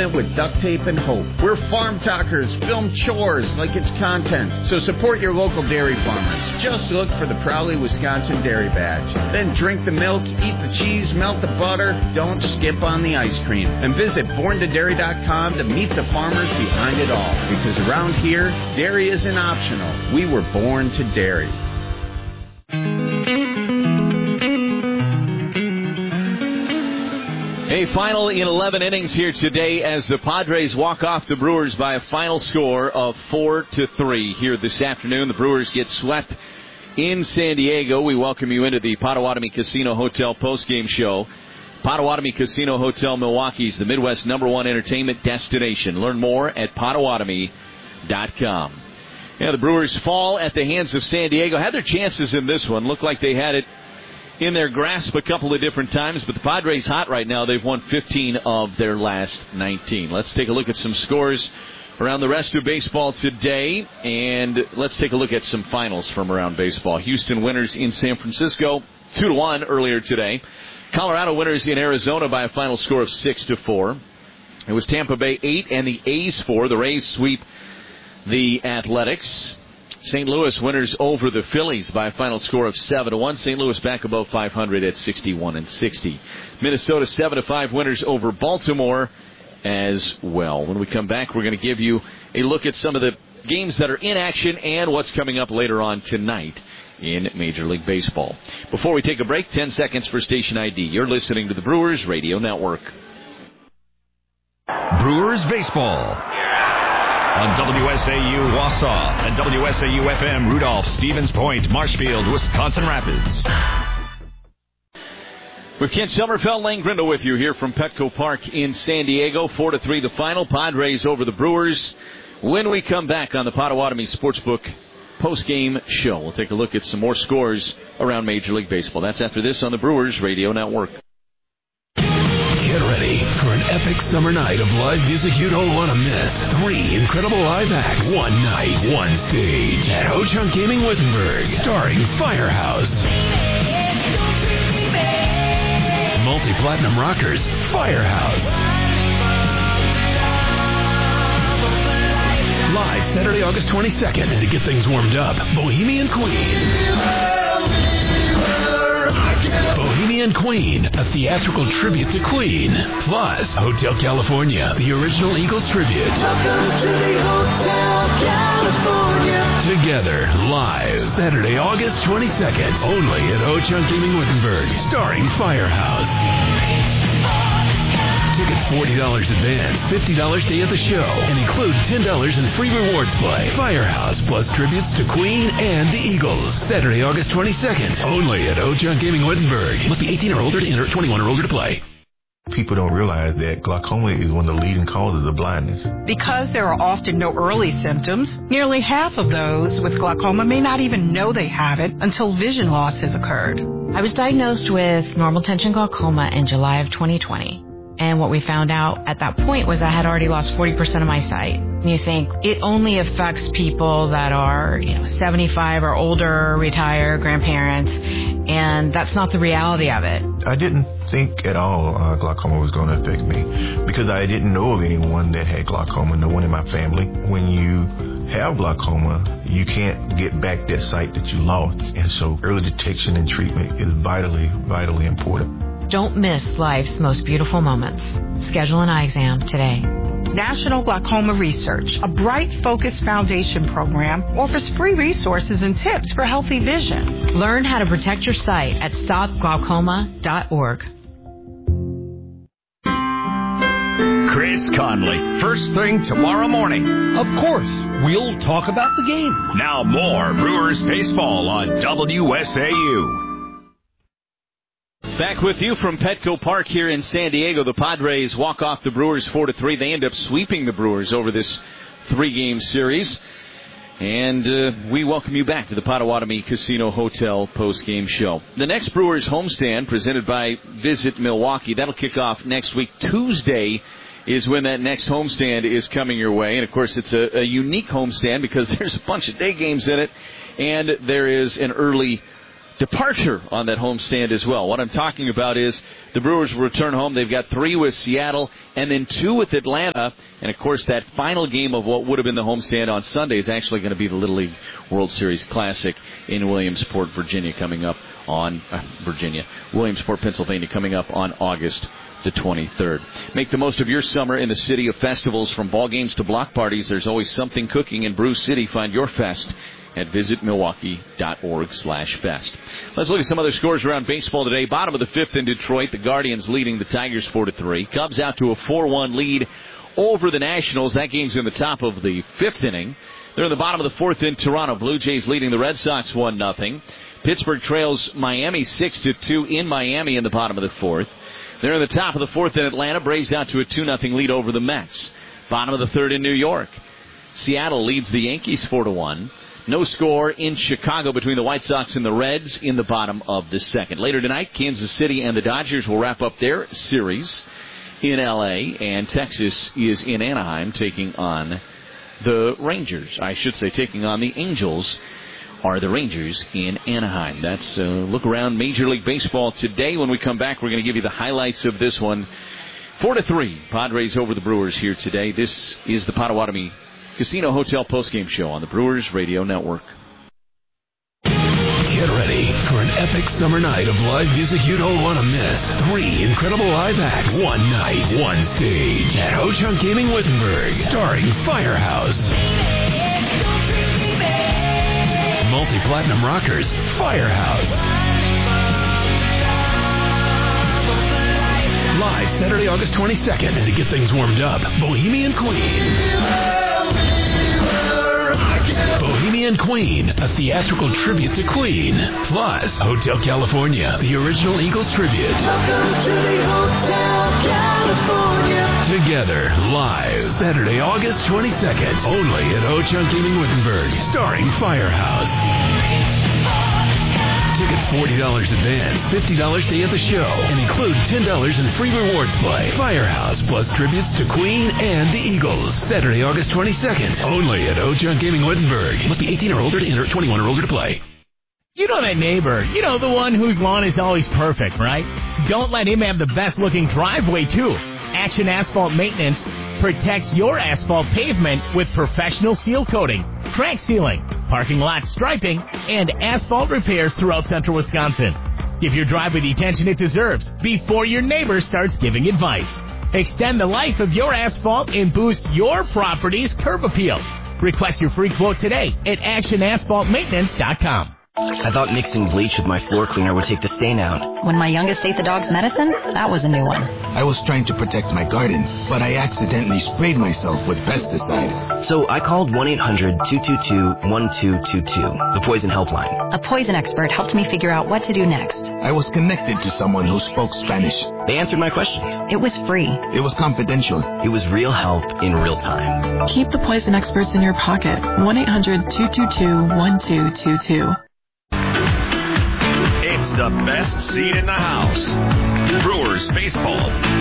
it with duct tape and hope. We're farm talkers, film chores like it's content. So support your local dairy farmers. Just look for the Proudly Wisconsin Dairy Badge. Then drink the milk, eat the cheese, melt the butter. Don't skip on the ice cream. And visit borntodairy.com to meet the farmers behind it all. Because around here, dairy isn't optional. We were born to dairy. A final in 11 innings here today as the Padres walk off the Brewers by a final score of 4-3 here this afternoon. The Brewers get swept in San Diego. We welcome you into the Potawatomi Casino Hotel postgame show. Potawatomi Casino Hotel Milwaukee is the Midwest #1 entertainment destination. Learn more at Potawatomi.com. Yeah, the Brewers fall at the hands of San Diego. Had their chances in this one. Looked like they had it in their grasp a couple of different times, but the Padres hot right now. They've won 15 of their last 19. Let's take a look at some scores around the rest of baseball today, and let's take a look at some finals from around baseball. Houston winners in San Francisco 2-1 earlier today. Colorado winners in Arizona by a final score of 6-4. It was Tampa Bay 8 and the A's 4. The Rays sweep the Athletics. St. Louis winners over the Phillies by a final score of 7-1. St. Louis back above 500 at 61-60. Minnesota 7-5 winners over Baltimore as well. When we come back, we're going to give you a look at some of the games that are in action and what's coming up later on tonight in Major League Baseball. Before we take a break, 10 seconds for station ID. You're listening to the Brewers Radio Network. Brewers Baseball on WSAU Wausau and WSAU-FM Rudolph, Stevens Point, Marshfield, Wisconsin Rapids. With Kent Sommerfeld, Lane Grindle with you here from Petco Park in San Diego. 4-3 the final. Padres over the Brewers. When we come back on the Potawatomi Sportsbook post-game show, we'll take a look at some more scores around Major League Baseball. That's after this on the Brewers Radio Network. Get ready for an epic summer night of live music you don't want to miss. 3 incredible live acts, 1 night, 1 stage at Ho-Chunk Gaming Wittenberg, starring Firehouse. Multi-platinum rockers, Firehouse. Live Saturday, August 22nd. And to get things warmed up, Bohemian Queen. Bohemian Queen, a theatrical tribute to Queen. Plus, Hotel California, the original Eagles tribute. Together, live, Saturday, August 22nd, only at Ho-Chunk Gaming Wittenberg, starring Firehouse. Tickets $40 advance, $50 day of the show, and include $10 in free rewards play. Firehouse plus tributes to Queen and the Eagles. Saturday, August 22nd, only at Ho-Chunk Gaming Wittenberg. Must be 18 or older to enter, 21 or older to play. People don't realize that glaucoma is one of the leading causes of blindness. Because there are often no early symptoms, nearly half of those with glaucoma may not even know they have it until vision loss has occurred. I was diagnosed with normal tension glaucoma in July of 2020. And what we found out at that point was I had already lost 40% of my sight. And you think it only affects people that are, 75 or older, retired, grandparents, and that's not the reality of it. I didn't think at all glaucoma was going to affect me because I didn't know of anyone that had glaucoma, no one in my family. When you have glaucoma, you can't get back that sight that you lost. And so early detection and treatment is vitally, vitally important. Don't miss life's most beautiful moments. Schedule an eye exam today. National Glaucoma Research, a Bright Focus Foundation program, offers free resources and tips for healthy vision. Learn how to protect your sight at stopglaucoma.org. Chris Conley, first thing tomorrow morning. Of course, we'll talk about the game. Now more Brewers baseball on WSAU. Back with you from Petco Park here in San Diego. The Padres walk off the Brewers 4-3. They end up sweeping the Brewers over this 3-game series. And we welcome you back to the Potawatomi Casino Hotel post-game show. The next Brewers homestand presented by Visit Milwaukee. That'll kick off next week. Tuesday is when that next homestand is coming your way. And, of course, it's a unique homestand because there's a bunch of day games in it. And there is an early departure on that homestand as well. What I'm talking about is the Brewers will return home. They've got 3 with Seattle and then 2 with Atlanta. And, of course, that final game of what would have been the homestand on Sunday is actually going to be the Little League World Series Classic in Williamsport, Virginia, coming up on Williamsport, Pennsylvania, coming up on August the 23rd. Make the most of your summer in the city of festivals. From ball games to block parties, there's always something cooking in Brew City. Find your fest at visitmilwaukee.org/fest. Let's look at some other scores around baseball today. Bottom of the 5th in Detroit, the Guardians leading the Tigers 4-3. Cubs out to a 4-1 lead over the Nationals. That game's in the top of the 5th inning. They're in the bottom of the 4th in Toronto. Blue Jays leading the Red Sox 1-0. Pittsburgh trails Miami 6-2 in Miami in the bottom of the 4th. They're in the top of the 4th in Atlanta. Braves out to a 2-0 lead over the Mets. Bottom of the 3rd in New York. Seattle leads the Yankees 4-1. No score in Chicago between the White Sox and the Reds in the bottom of the 2nd. Later tonight, Kansas City and the Dodgers will wrap up their series in L.A., and Texas is in Anaheim taking on the Rangers. I should say taking on the Angels are the Rangers in Anaheim. That's a look around Major League Baseball today. When we come back, we're going to give you the highlights of this one. 4-3, Padres over the Brewers here today. This is the Potawatomi Casino Hotel postgame show on the Brewers Radio Network. Get ready for an epic summer night of live music you don't want to miss. 3 incredible live acts, 1 night, 1 stage at Ho-Chunk Gaming Wittenberg, starring Firehouse. Multi-platinum rockers, Firehouse. Live Saturday, August 22nd. And to get things warmed up, Bohemian Queen. Bohemian Queen, a theatrical tribute to Queen. Plus, Hotel California, the original Eagles tribute. Together, live, Saturday, August 22nd, only at Ho-Chunk Gaming Wittenberg, starring Firehouse. Tickets $40 advance, $50 day at the show, and include $10 in free rewards play. Firehouse plus tributes to Queen and the Eagles. Saturday, August 22nd, only at Ho-Chunk Gaming Wittenberg. Must be 18 or older to enter, 21 or older to play. You know that neighbor. You know the one whose lawn is always perfect, right? Don't let him have the best-looking driveway, too. Action Asphalt Maintenance protects your asphalt pavement with professional seal coating, crack sealing, parking lot striping, and asphalt repairs throughout central Wisconsin. Give your driveway the attention it deserves before your neighbor starts giving advice. Extend the life of your asphalt and boost your property's curb appeal. Request your free quote today at actionasphaltmaintenance.com. I thought mixing bleach with my floor cleaner would take the stain out. When my youngest ate the dog's medicine, that was a new one. I was trying to protect my garden, but I accidentally sprayed myself with pesticide. So I called 1-800-222-1222, the poison helpline. A poison expert helped me figure out what to do next. I was connected to someone who spoke Spanish. They answered my questions. It was free. It was confidential. It was real help in real time. Keep the poison experts in your pocket. 1-800-222-1222. It's the best seat in the house. Brewers baseball.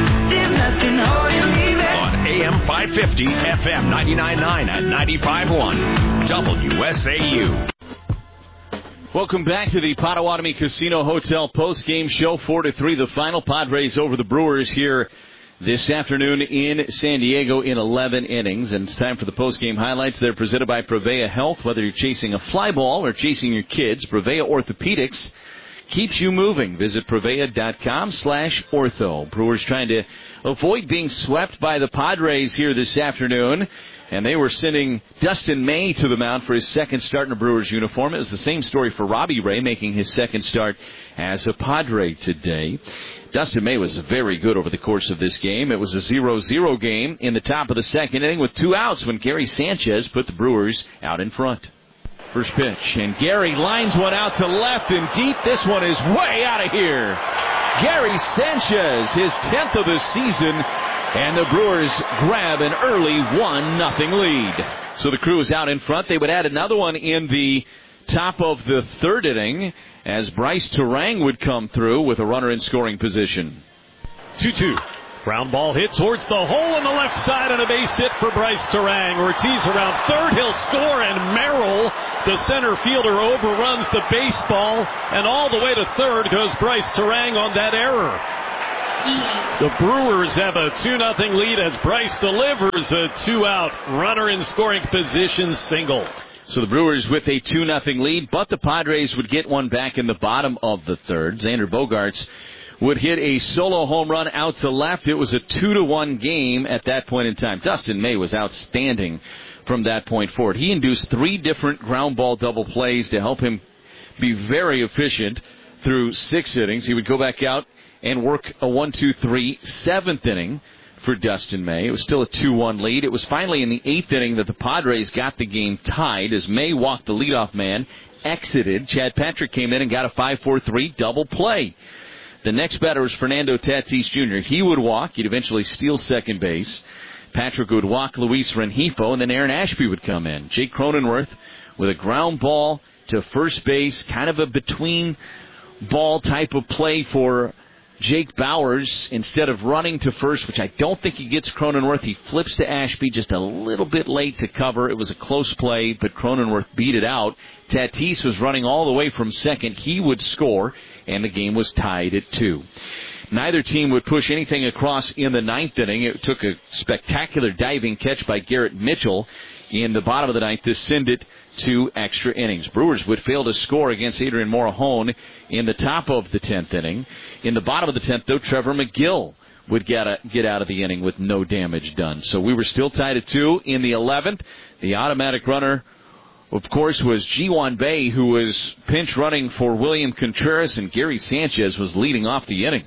On AM 550, FM 99.9 and 95.1. WSAU. Welcome back to the Potawatomi Casino Hotel post-game show. 4-3, the final. Padres over the Brewers here this afternoon in San Diego in 11 innings. And it's time for the post-game highlights. They're presented by Prevea Health. Whether you're chasing a fly ball or chasing your kids, Prevea Orthopedics keeps you moving. Visit Prevea.com/ortho. Brewers trying to avoid being swept by the Padres here this afternoon. And they were sending Dustin May to the mound for his second start in a Brewers uniform. It was the same story for Robbie Ray, making his second start as a Padre today. Dustin May was very good over the course of this game. It was a 0-0 game in the top of the second inning with 2 outs when Gary Sanchez put the Brewers out in front. First pitch, and Gary lines one out to left and deep. This one is way out of here. Gary Sanchez, his 10th of the season, and the Brewers grab an early 1-0 lead. So the crew is out in front. They would add another one in the top of the third inning as Bryce Turang would come through with a runner in scoring position. 2-2. Ground ball hit towards the hole on the left side and a base hit for Bryce Turang. Ortiz around third. He'll score, and Merrill The center fielder overruns the baseball, and all the way to third goes Bryce Terang on that error. The Brewers have a 2-0 lead as Bryce delivers a 2-out runner in scoring position single. So the Brewers with a 2-0 lead, but the Padres would get one back in the bottom of the third. Xander Bogaerts would hit a solo home run out to left. It was a 2-1 game at that point in time. Dustin May was outstanding from that point forward. He induced 3 different ground ball double plays to help him be very efficient through 6 innings. He would go back out and work a 1-2-3 7th inning for Dustin May. It was still a 2-1 lead. It was finally in the 8th inning that the Padres got the game tied as May walked the leadoff man, exited. Chad Patrick came in and got a 5-4-3 double play. The next batter was Fernando Tatis Jr. He would walk. He'd eventually steal second base. Patrick would walk Luis Rengifo, and then Aaron Ashby would come in. Jake Cronenworth with a ground ball to first base, kind of a between ball type of play for Jake Bauers. Instead of running to first, which I don't think he gets Cronenworth, he flips to Ashby just a little bit late to cover. It was a close play, but Cronenworth beat it out. Tatis was running all the way from second. He would score, and the game was tied at 2. Neither team would push anything across in the 9th inning. It took a spectacular diving catch by Garrett Mitchell in the bottom of the 9th to send it to extra innings. Brewers would fail to score against Adrian Morejon in the top of the 10th inning. In the bottom of the 10th, though, Trevor McGill would get out of the inning with no damage done. So we were still tied at 2 in the 11th. The automatic runner, of course, was Ji-Hwan Bae, who was pinch running for William Contreras, and Gary Sanchez was leading off the inning.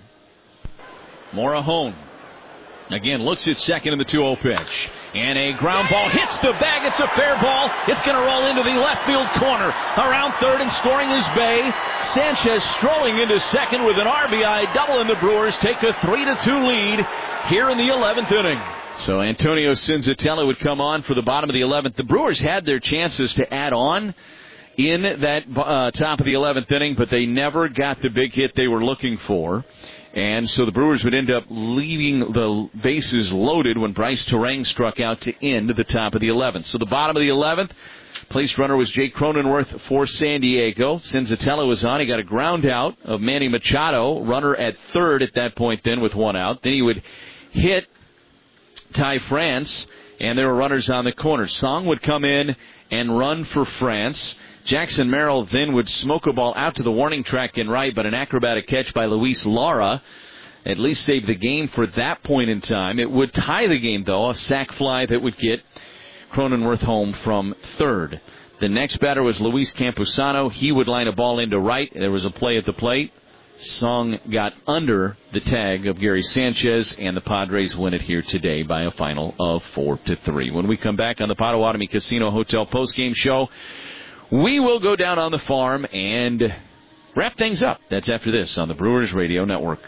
Morejon again looks at second in the 2-0 pitch. And a ground ball hits the bag. It's a fair ball. It's going to roll into the left field corner. Around third and scoring is Bae. Sanchez strolling into second with an RBI double, and the Brewers take a 3-2 lead here in the 11th inning. So Antonio Senzatella would come on for the bottom of the 11th. The Brewers had their chances to add on in that top of the 11th inning, but they never got the big hit they were looking for. And so the Brewers would end up leaving the bases loaded when Bryce Terang struck out to end the top of the 11th. So the bottom of the 11th, place runner was Jake Cronenworth for San Diego. Senzatella was on. He got a ground out of Manny Machado, runner at third at that point then with 1 out. Then he would hit Ty France, and there were runners on the corner. Song would come in and run for France. Jackson Merrill then would smoke a ball out to the warning track in right, but an acrobatic catch by Luis Lara at least saved the game for that point in time. It would tie the game, though, a sac fly that would get Cronenworth home from third. The next batter was Luis Campusano. He would line a ball into right. There was a play at the plate. Song got under the tag of Gary Sanchez, and the Padres win it here today by a final of 4-3. When we come back on the Potawatomi Casino Hotel postgame show, we will go down on the farm and wrap things up. That's after this on the Brewers Radio Network.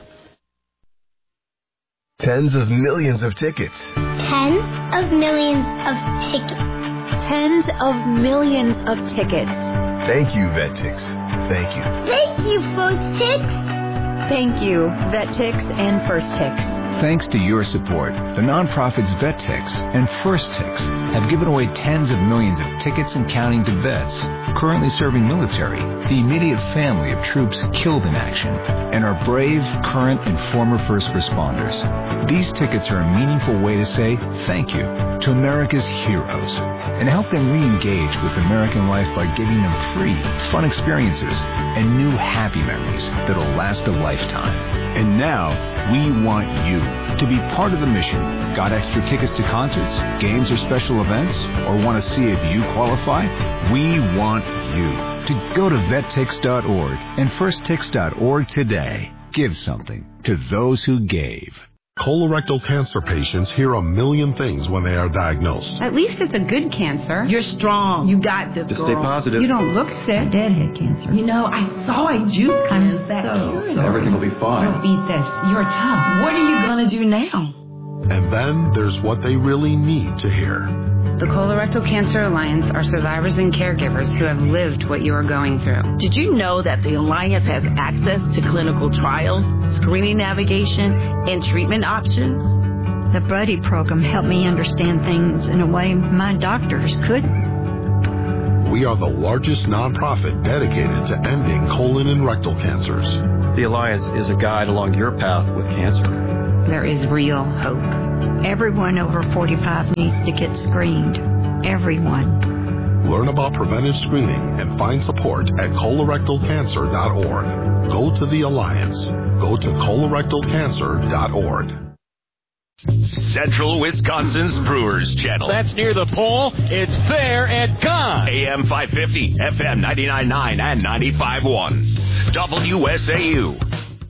Tens of millions of tickets. Tens of millions of tickets. Tens of millions of tickets. Thank you, VetTix. Thank you. Thank you, First Tix. Thank you, VetTix and First Tix. Thanks to your support, the nonprofits VetTix and First Tix have given away tens of millions of tickets and counting to vets currently serving military, the immediate family of troops killed in action, and our brave, current, and former first responders. These tickets are a meaningful way to say thank you to America's heroes and help them re-engage with American life by giving them free, fun experiences and new happy memories that'll last a lifetime. And now, we want you to be part of the mission. Got extra tickets to concerts, games, or special events? Or want to see if you qualify? We want you to go to vettix.org and firsttix.org today. Give something to those who gave. Colorectal cancer patients hear a million things when they are diagnosed. At least it's a good cancer. You're strong. You got this, Just girl. stay positive. You don't look sick. Deadhead cancer. You know, I saw a juice kind of so everything will be fine. You'll beat this. You're tough. What are you going to do now? And then there's what they really need to hear. The Colorectal Cancer Alliance are survivors and caregivers who have lived what you are going through. Did you know that the Alliance has access to clinical trials, screening navigation, and treatment options? The Buddy program helped me understand things in a way my doctors couldn't. We are the largest nonprofit dedicated to ending colon and rectal cancers. The Alliance is a guide along your path with cancer. There is real hope. Everyone over 45 needs to get screened. Everyone. Learn about preventive screening and find support at colorectalcancer.org. Go to the Alliance. Go to colorectalcancer.org. Central Wisconsin's Brewers Channel. That's near the pole. It's fair and gone. AM 550, FM 99.9 and 95.1. WSAU.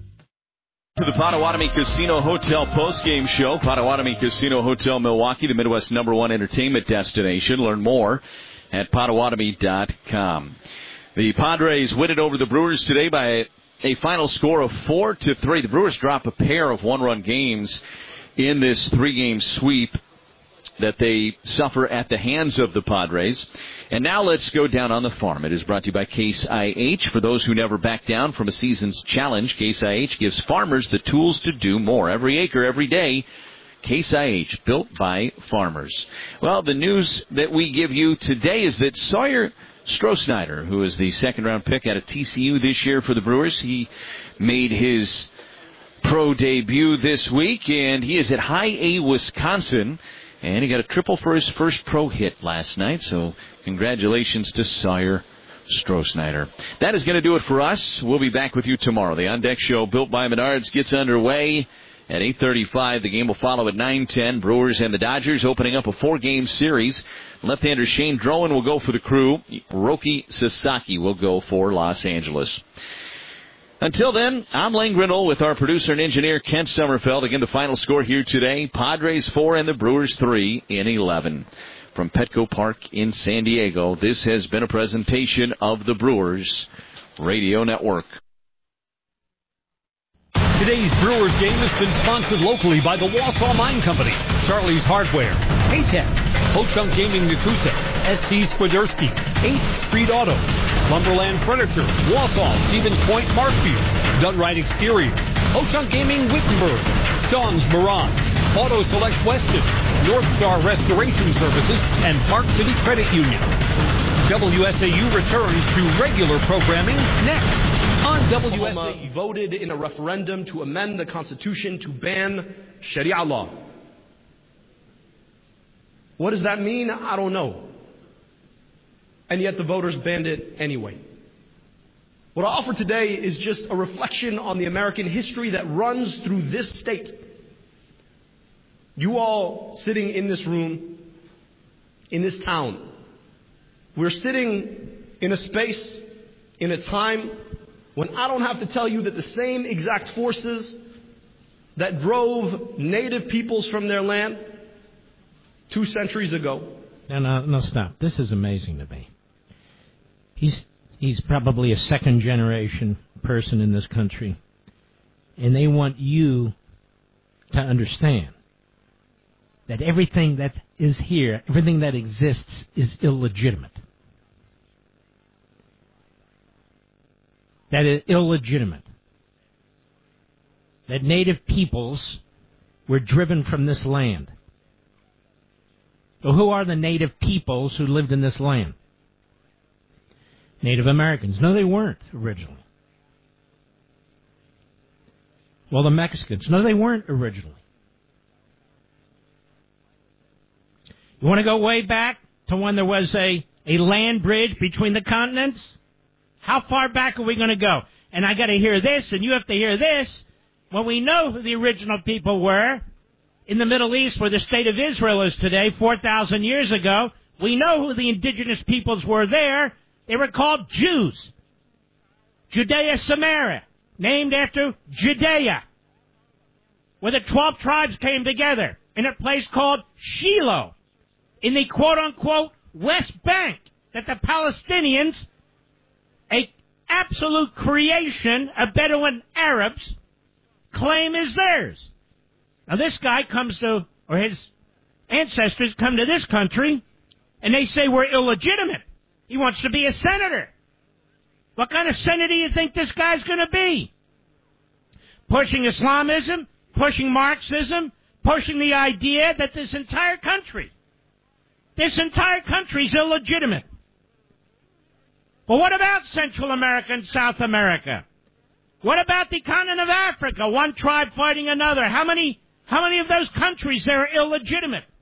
To the Potawatomi Casino Hotel postgame show. Potawatomi Casino Hotel Milwaukee, the Midwest #1 entertainment destination. Learn more at Potawatomi.com. The Padres win it over the Brewers today by a final score of 4-3. The Brewers drop a pair of one-run games in this three-game sweep that they suffer at the hands of the Padres. And now let's go down on the farm. It is brought to you by Case IH. For those who never back down from a season's challenge, Case IH gives farmers the tools to do more. Every acre, every day. Case IH, built by farmers. Well, the news that we give you today is that Sawyer Strohsnyder, who is the second-round pick out of TCU this year for the Brewers, he made his pro debut this week, and he is at High A, Wisconsin, and he got a triple for his first pro hit last night, so congratulations to Sawyer Strohsnyder. That is going to do it for us. We'll be back with you tomorrow. The On Deck Show, built by Menards, gets underway at 8:35. The game will follow at 9:10. Brewers and the Dodgers opening up a 4-game series. Left-hander Shane Drowan will go for the Crew. Roki Sasaki will go for Los Angeles. Until then, I'm Lane Grindle with our producer and engineer Kent Sommerfeld. Again, the final score here today, Padres 4 and the Brewers 3 in 11. From Petco Park in San Diego, this has been a presentation of the Brewers Radio Network. Today's Brewers game has been sponsored locally by the Wausau Mine Company, Charlie's Hardware, Paytech, Ho-Chunk Gaming Nakusa, SC Swiderski, 8th Street Auto, Lumberland Furniture, Wausau, Stevens Point, Markfield, Dunright Exteriors, Ho-Chunk Gaming Wittenberg, Sean's Mirage, Auto Select Weston, North Star Restoration Services, and Park City Credit Union. WSAU returns to regular programming next on WSAU. Voted in a referendum to amend the Constitution to ban Sharia law. What does that mean? I don't know. And yet the voters banned it anyway. What I offer today is just a reflection on the American history that runs through this state. You all sitting in this room, in this town, we're sitting in a space, in a time when I don't have to tell you that the same exact forces that drove native peoples from their land 2 centuries ago. No, stop. This is amazing to me. He's probably a second-generation person in this country, and they want you to understand that everything that is here, everything that exists, is illegitimate. That is illegitimate. That native peoples were driven from this land. So who are the native peoples who lived in this land? Native Americans. No, they weren't originally. Well, the Mexicans. No, they weren't originally. You want to go way back to when there was a land bridge between the continents? How far back are we going to go? And I got to hear this, and you have to hear this. Well, we know who the original people were in the Middle East, where the state of Israel is today, 4,000 years ago. We know who the indigenous peoples were there. They were called Jews. Judea Samaria, named after Judea, where the 12 tribes came together in a place called Shiloh, in the quote-unquote West Bank, that the Palestinians, a absolute creation of Bedouin Arabs, claim is theirs. Now this guy comes to, or his ancestors come to this country, and they say we're illegitimate. He wants to be a senator. What kind of senator do you think this guy's going to be? Pushing Islamism, pushing Marxism, pushing the idea that this entire country is illegitimate. But what about Central America and South America? What about the continent of Africa? One tribe fighting another. How many of those countries there are illegitimate?